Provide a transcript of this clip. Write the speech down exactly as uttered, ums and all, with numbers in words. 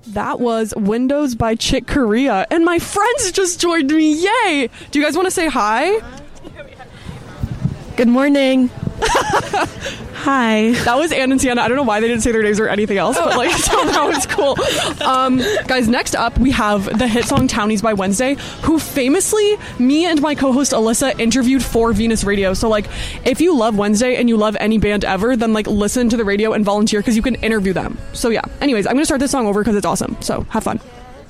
That was Windows by Chick Corea, and my friends just joined me. Yay! Do you guys want to say hi? Good morning. Hi. That was Ann and Sienna. I don't know why they didn't say their names or anything else, but like, so that was cool. Um, guys, next up we have the hit song Townies by Wednesday, who famously, me and my co-host Alyssa interviewed for Venus Radio. So like, if you love Wednesday and you love any band ever, then like listen to the radio and volunteer because you can interview them. So yeah. Anyways, I'm going to start this song over because it's awesome. So have fun.